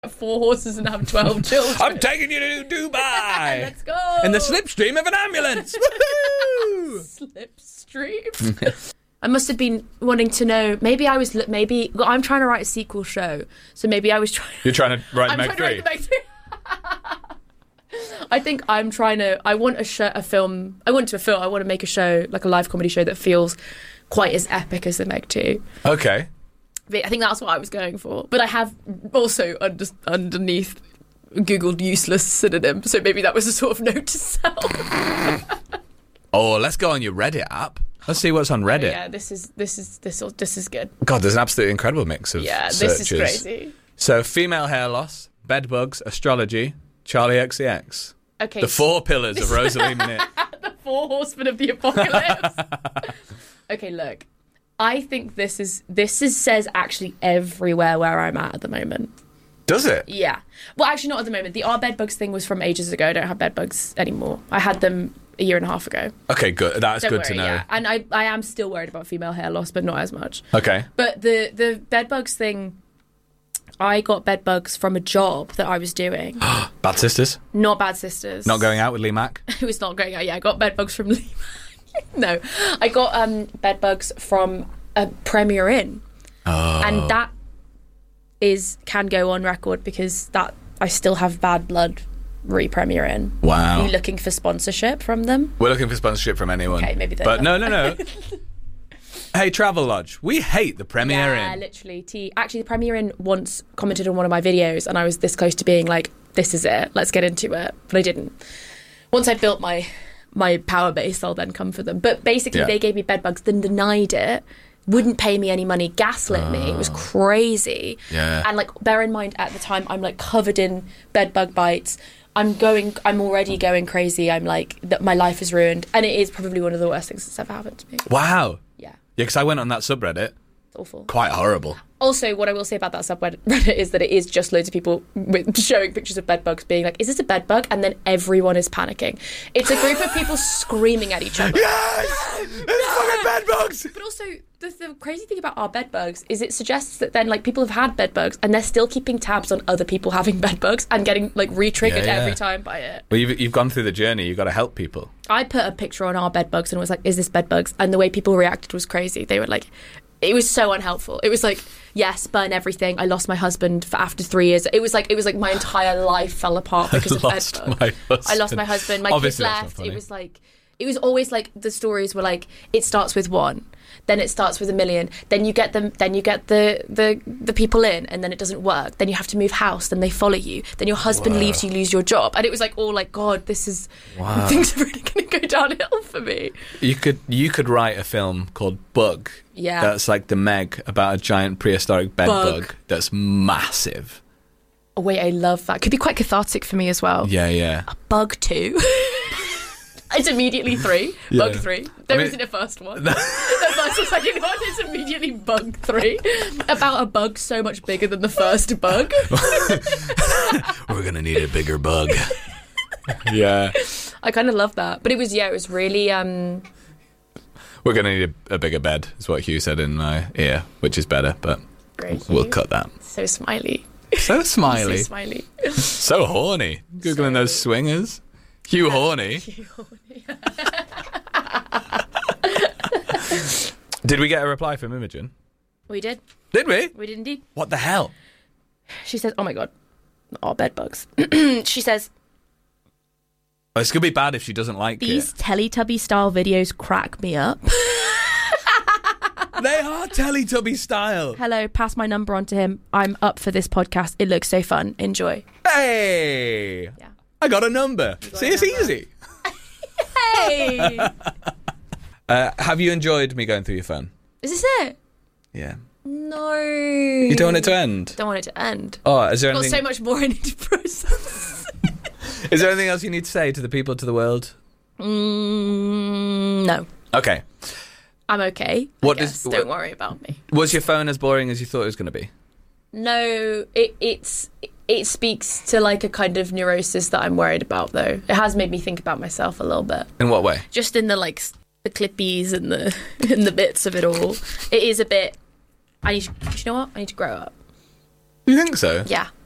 4 horses and have 12 children. I'm taking you to Dubai. Let's go. In the slipstream of an ambulance. Woohoo! Slipstream. I must have been wanting to know. Maybe I'm trying to write a sequel show, so maybe I was trying. You're trying to write Meg 3. To write the Meg 3. I think I'm trying to. I want a film. I want to make a show, like a live comedy show that feels quite as epic as the Meg 2. Okay. I think that's what I was going for. But I have also underneath Googled useless synonym, so maybe that was a sort of note to self. Oh, let's go on your Reddit app. Let's see what's on Reddit. Yeah, this is good. God, there's an absolutely incredible mix of searches. This is crazy. So, female hair loss, bed bugs, astrology, Charlie XCX. Okay. The 4 pillars of Rosalie Minute. The 4 horsemen of the apocalypse. Okay, look. I think this says actually everywhere where I'm at the moment. Does it? Yeah. Well, actually not at the moment. The Our Bed Bugs thing was from ages ago. I don't have bed bugs anymore. I had them a year and a half ago. Okay, good. That's Don't good worry, to know. Yeah. And I am still worried about female hair loss, but not as much. Okay. But the bed bugs thing, I got bed bugs from a job that I was doing. Bad Sisters? Not Bad Sisters. Not going out with Lee Mack? It was not going out. Yeah, I got bed bugs from Lee Mack. No, I got bed bugs from a Premier Inn. Oh. And that can go on record because that I still have bad blood Premier Inn. Wow. Are you looking for sponsorship from them? We're looking for sponsorship from anyone. Okay, maybe But no. Hey, Travelodge, we hate the Premier Inn. Yeah, literally. Actually, the Premier Inn once commented on one of my videos and I was this close to being like, this is it, let's get into it. But I didn't. Once I built my power base, I'll then come for them. But basically, they gave me bed bugs, then denied it, wouldn't pay me any money, gaslit me. It was crazy. Yeah. And like, bear in mind, at the time, I'm like covered in bed bug bites. I'm already going crazy. I'm like, that my life is ruined. And it is probably one of the worst things that's ever happened to me. Wow. Yeah. Yeah, because I went on that subreddit. It's awful. Quite horrible. Also, what I will say about that subreddit is that it is just loads of people showing pictures of bed bugs being like, is this a bed bug? And then everyone is panicking. It's a group of people screaming at each other. Yes! It's fucking bed bugs! But also, the crazy thing about Our Bed Bugs is it suggests that then, like, people have had bed bugs and they're still keeping tabs on other people having bed bugs and getting, like, re-triggered every time by it. Well, you've gone through the journey. You've got to help people. I put a picture on Our Bed Bugs and was like, is this bed bugs? And the way people reacted was crazy. They were like... It was so unhelpful. It was like, yes, burn everything. I lost my husband after 3 years. It was like my entire life fell apart because of bed bugs. I lost my husband. My Obviously, kids left. It was always like the stories were like, it starts with 1, then it starts with 1 million, then you get them, then you get the people in, and then it doesn't work. Then you have to move house, then they follow you, then your husband leaves, you lose your job, and it was like all like, God, this is things are really going to go downhill for me. You could write a film called Bug. Yeah, that's like the Meg about a giant prehistoric bed bug that's massive. Oh wait, I love that. Could be quite cathartic for me as well. Yeah. A Bug 2. It's immediately 3. Yeah. Bug 3. There isn't a first one. The first and second one is immediately Bug 3. About a bug so much bigger than the first bug. We're going to need a bigger bug. Yeah. I kind of love that. But it was really... We're going to need a bigger bed, is what Hugh said in my ear, which is better, but Great, we'll cut that. So smiley. So smiley. So smiley. So horny. Googling those swingers. Hugh horny. Hugh horny. Did we get a reply from Imogen? We did. Did we? We did indeed. What the hell? She says, oh my God. Oh, bed bugs. She says... Oh, it's going to be bad if she doesn't like These Teletubby-style videos crack me up. They are Teletubby style. Hello, pass my number on to him. I'm up for this podcast. It looks so fun. Enjoy. Hey! Yeah. I got a number. See, it's easy. Hey! Have you enjoyed me going through your phone? Is this it? Yeah. No. You don't want it to end? Don't want it to end. Oh, is there I've got anything... so much more I need to process. Is there anything else you need to say to the people, to the world? No. Okay. I'm okay. Don't worry about me. Was your phone as boring as you thought it was going to be? No, it speaks to like a kind of neurosis that I'm worried about, though. It has made me think about myself a little bit. In what way? Just in the like the clippies and the bits of it all. It is a bit. You know what? I need to grow up. You think so? Yeah.